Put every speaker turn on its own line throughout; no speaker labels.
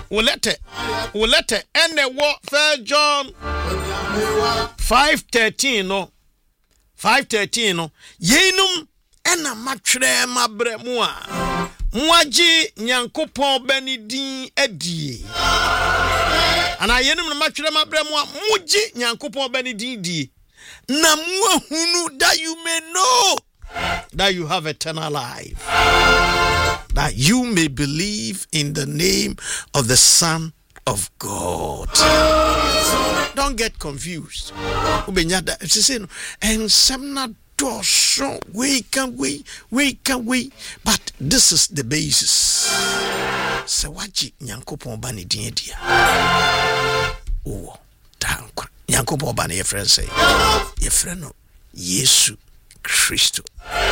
Ulete ene wo 1 John 5:13 no 5:13 no yenum ena matwere mabre mu a muaji Nyankopɔn bani din adie ana yenum na matwere mabre mu a muji Nyankopɔn bani din die na muahunu that you may know that you have eternal life, that you may believe in the name of the Son of God. Don't get confused. And some not so we can wait, but this is the basis. So what Nyankopɔn bani din dia? Oh, thank Nyankopɔn bani your friend say. Your friend no Yesu Christo.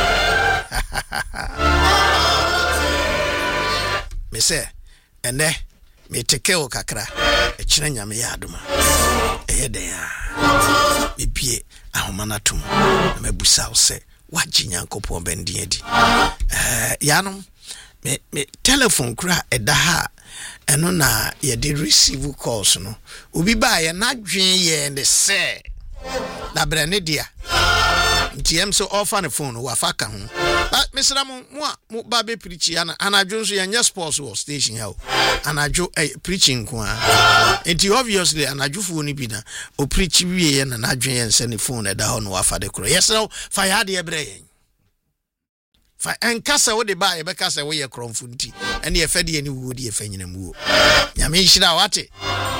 Me say, ene me teke o kakra e kire nyame ya adoma e den a me bie ahoma na tum na mabusa wo se wagye Nyankopɔn bɛndi adi yanom me telephone kra eda ha eno na ye de receive calls no obi ba ye na dwen ye ne se na brane dia ntiam so offer the phone wa fa ka ho but mesra mo ba be preach ana anadwo so ye sports war station here anadwo preaching ko a enti obviously anadwo fo ni bi na o preach wie ye na nadwen ye nse ne phone da ho no wa fa de kro yes no fa ya de ebre yen fa enkasa wo de ba ye be kasa wo ye kromfo nti ene ye fa de ni wo de ye fa nyina mu wo nyame nhira wate